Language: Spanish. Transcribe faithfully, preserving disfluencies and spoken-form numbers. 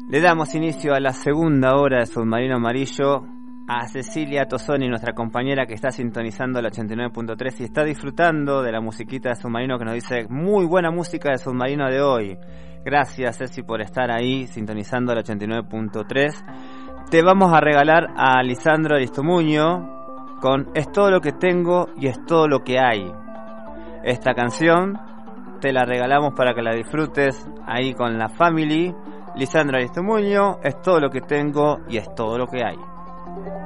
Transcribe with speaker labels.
Speaker 1: Le damos inicio a la segunda hora de Submarino Amarillo a Cecilia Tosoni, nuestra compañera que está sintonizando el ochenta y nueve punto tres y está disfrutando de la musiquita de Submarino, que nos dice muy buena música de Submarino de hoy. Gracias, Ceci, por estar ahí sintonizando el ochenta y nueve punto tres. Te vamos a regalar a Lisandro Aristomuño con Es todo lo que tengo y es todo lo que hay. Esta canción te la regalamos para que la disfrutes ahí con la family. Lisandro Aristomuño, Es todo lo que tengo y es todo lo que hay.